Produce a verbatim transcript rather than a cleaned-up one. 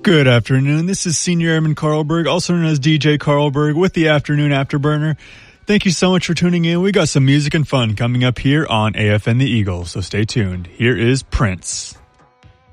Good afternoon. This is Senior Airman Carlberg, also known as D J Carlberg, with the Afternoon Afterburner. Thank you so much for tuning in. We got some music and fun coming up here on A F N The Eagle, so stay tuned. Here is Prince.